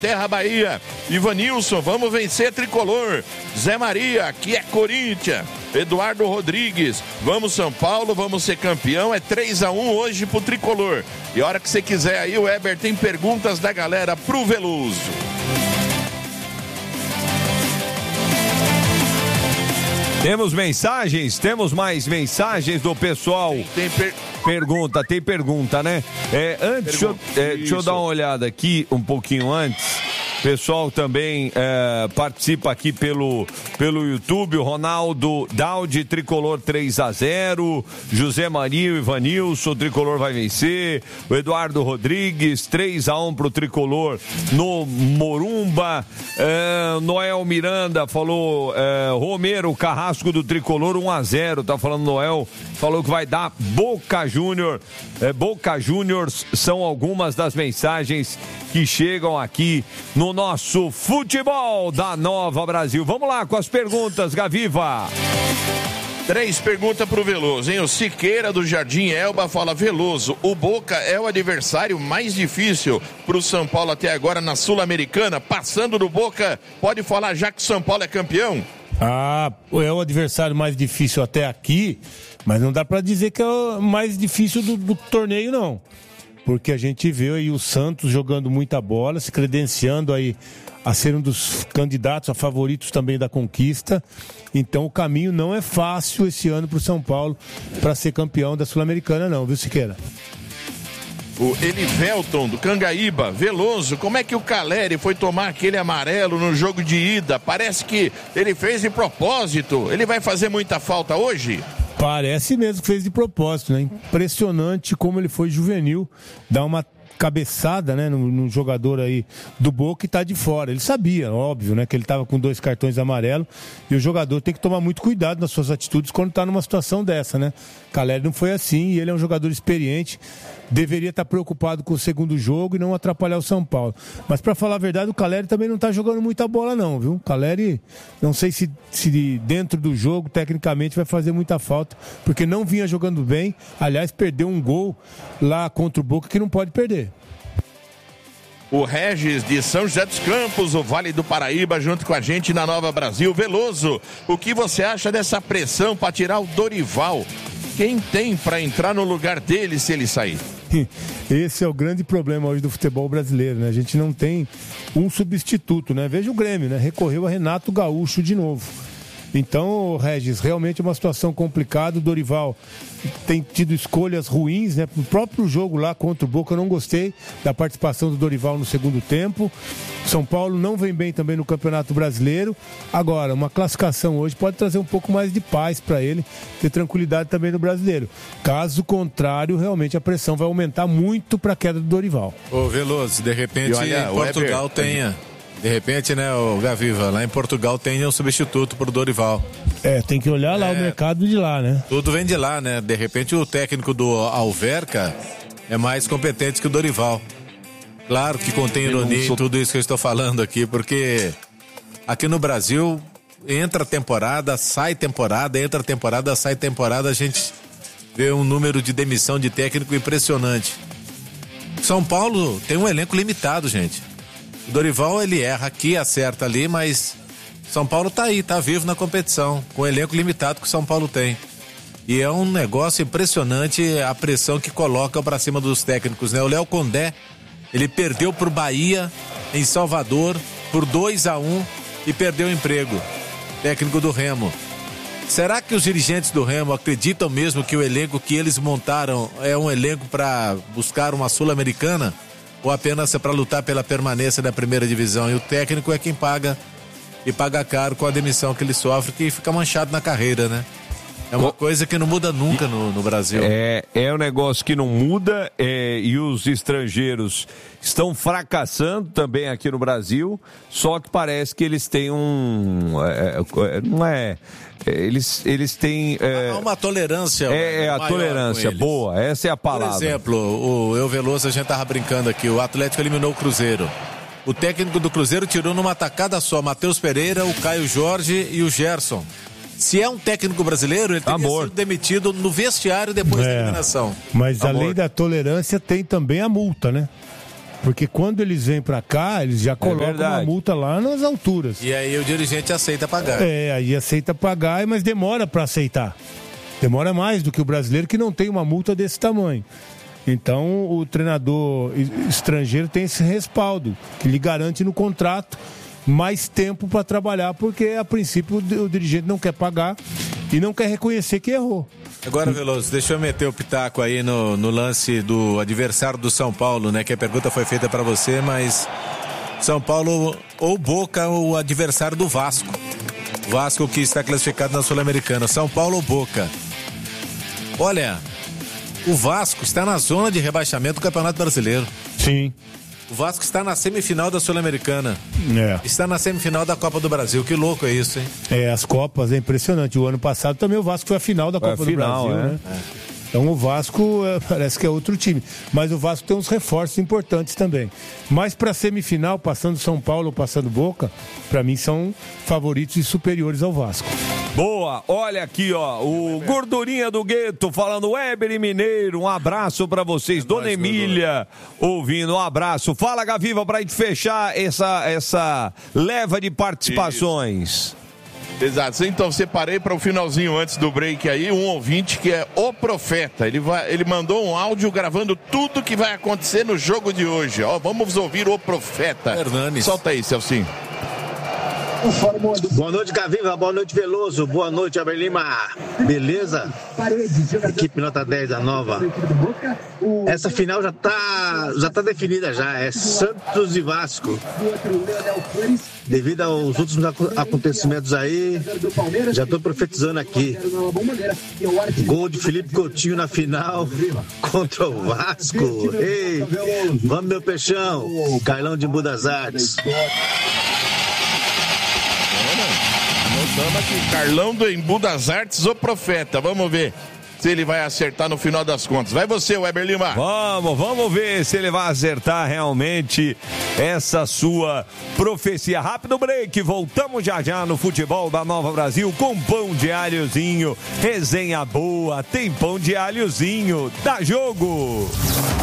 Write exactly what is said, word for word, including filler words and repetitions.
Terra Bahia, Ivanilson, vamos vencer tricolor. Zé Maria, aqui é Corinthians. Eduardo Rodrigues, vamos São Paulo, vamos ser campeão. É três a um hoje pro tricolor. E a hora que você quiser aí, o Weber tem perguntas da galera pro Veloso. Temos mensagens? Temos mais mensagens do pessoal? Tem per... Pergunta, tem pergunta, né? É, antes, deixa eu, é, deixa eu dar uma olhada aqui um pouquinho antes. Pessoal também é, participa aqui pelo, pelo YouTube. O Ronaldo Daudi, tricolor três a zero. José Maria, Ivanilson, o tricolor vai vencer. O Eduardo Rodrigues, três a um pro tricolor no Morumba. É, Noel Miranda falou, é, Romero, carrasco do tricolor, um a zero. Tá falando Noel, falou que vai dar Boca Júnior. É, Boca Juniors são algumas das mensagens que chegam aqui no nosso futebol da Nova Brasil. Vamos lá com as perguntas, Gaviva. Três perguntas pro Veloso, hein? O Siqueira do Jardim Elba fala: Veloso, o Boca é o adversário mais difícil pro São Paulo até agora na Sul-Americana. Passando do Boca, pode falar já que o São Paulo é campeão? Ah, é o adversário mais difícil até aqui, mas não dá pra dizer que é o mais difícil do, do torneio, não. Porque a gente vê aí o Santos jogando muita bola, se credenciando aí a ser um dos candidatos a favoritos também da conquista. Então o caminho não é fácil esse ano para o São Paulo para ser campeão da Sul-Americana não, viu, Siqueira? O Elivelton do Cangaíba, Veloso, como é que o Caleri foi tomar aquele amarelo no jogo de ida? Parece que ele fez de propósito. Ele vai fazer muita falta hoje? Parece mesmo que fez de propósito, né? Impressionante como ele foi juvenil, dá uma cabeçada, né, no, no jogador aí do Boca e tá de fora. Ele sabia, óbvio, né, que ele tava com dois cartões amarelos e o jogador tem que tomar muito cuidado nas suas atitudes quando tá numa situação dessa, né? Caleri não foi assim e ele é um jogador experiente, deveria estar preocupado com o segundo jogo e não atrapalhar o São Paulo. Mas pra falar a verdade, o Caleri também não tá jogando muita bola não, viu? O Caleri, não sei se, se dentro do jogo, tecnicamente, vai fazer muita falta, porque não vinha jogando bem, aliás, perdeu um gol lá contra o Boca que não pode perder. O Regis de São José dos Campos, o Vale do Paraíba, junto com a gente na Nova Brasil. Veloso, o que você acha dessa pressão para tirar o Dorival? Quem tem para entrar no lugar dele se ele sair? Esse é o grande problema hoje do futebol brasileiro, né? A gente não tem um substituto, né? Veja o Grêmio, né? Recorreu a Renato Gaúcho de novo. Então, Regis, realmente é uma situação complicada. O Dorival tem tido escolhas ruins, né? No próprio jogo lá contra o Boca, eu não gostei da participação do Dorival no segundo tempo. São Paulo não vem bem também no Campeonato Brasileiro. Agora, uma classificação hoje pode trazer um pouco mais de paz para ele, ter tranquilidade também no Brasileiro. Caso contrário, realmente a pressão vai aumentar muito para a queda do Dorival. Ô Veloso, de repente olha, em Portugal Weber, tenha... De repente, né, o Gaviva, lá em Portugal tem um substituto pro Dorival. É, tem que olhar lá é, o mercado de lá, né? Tudo vem de lá, né? De repente o técnico do Alverca é mais competente que o Dorival. Claro que contém ironia em tudo isso que eu estou falando aqui, porque aqui no Brasil entra temporada, sai temporada, entra temporada, sai temporada, a gente vê um número de demissão de técnico impressionante. São Paulo tem um elenco limitado, gente. O Dorival, ele erra aqui, acerta ali, mas São Paulo tá aí, tá vivo na competição, com o elenco limitado que o São Paulo tem. E é um negócio impressionante a pressão que colocam pra cima dos técnicos, né? O Léo Condé, ele perdeu pro Bahia, em Salvador, por dois a um e perdeu o emprego. Técnico do Remo. Será que os dirigentes do Remo acreditam mesmo que o elenco que eles montaram é um elenco para buscar uma Sul-Americana? Ou apenas é para lutar pela permanência da primeira divisão? E o técnico é quem paga, e paga caro com a demissão que ele sofre, que fica manchado na carreira, né? É uma coisa que não muda nunca no, no Brasil. É, é um negócio que não muda, é, e os estrangeiros estão fracassando também aqui no Brasil, só que parece que eles têm um... É, não é... Eles, eles têm... É, Há uma tolerância. É, é a tolerância, boa, essa é a palavra. Por exemplo, o Eu Veloso, a gente tava brincando aqui, o Atlético eliminou o Cruzeiro. O técnico do Cruzeiro tirou numa tacada só Matheus Pereira, o Caio Jorge e o Gerson. Se é um técnico brasileiro, ele teria sido demitido no vestiário depois é, da eliminação. Mas Amor. Além da tolerância, tem também a multa, né? Porque quando eles vêm pra cá, eles já colocam é uma multa lá nas alturas. E aí o dirigente aceita pagar. É, aí aceita pagar, mas demora pra aceitar. Demora mais do que o brasileiro, que não tem uma multa desse tamanho. Então, o treinador estrangeiro tem esse respaldo, que lhe garante no contrato mais tempo para trabalhar, porque a princípio o dirigente não quer pagar e não quer reconhecer que errou. Agora, Veloso, deixa eu meter o pitaco aí no, no lance do adversário do São Paulo, né? Que a pergunta foi feita para você, mas São Paulo ou Boca, o adversário do Vasco. Vasco que está classificado na Sul-Americana. São Paulo ou Boca? Olha, o Vasco está na zona de rebaixamento do Campeonato Brasileiro. Sim. O Vasco está na semifinal da Sul-Americana. É. Está na semifinal da Copa do Brasil. Que louco é isso, hein? É, as Copas, é impressionante. O ano passado também o Vasco foi a final da Copa do final, Brasil, é. né? É. Então o Vasco é, parece que é outro time. Mas o Vasco tem uns reforços importantes também. Mas para semifinal, passando São Paulo ou passando Boca, para mim são favoritos e superiores ao Vasco. Boa, olha aqui, ó, o Gordurinha do Gueto falando, Weber e Mineiro, um abraço pra vocês, é Dona nóis, Emília Gordura. Ouvindo, um abraço. Fala, Gaviva, pra gente fechar essa, essa leva de participações. Isso. Exato, então separei para o finalzinho antes do break aí, um ouvinte que é o Profeta, ele, vai, ele mandou um áudio gravando tudo que vai acontecer no jogo de hoje, ó, vamos ouvir o Profeta. Hernanes. Solta aí, Celcinho. Boa noite, Gaviva. Boa noite, Veloso. Boa noite, Abel Lima. Beleza? Equipe nota dez da Nova. Essa final já tá, já tá definida já. É Santos e Vasco. Devido aos últimos acontecimentos aí, já tô profetizando aqui. Gol de Felipe Coutinho na final contra o Vasco. Ei, vamos, meu peixão. Carlão de Embu das Artes. Notando aqui, Carlão do Embu das Artes, o Profeta. Vamos ver se ele vai acertar no final das contas. Vai você, Weber Lima. Vamos, vamos ver se ele vai acertar realmente essa sua profecia. Rápido break, voltamos já já no Futebol da Nova Brasil com pão de alhozinho. Resenha boa, tem pão de alhozinho. Dá jogo!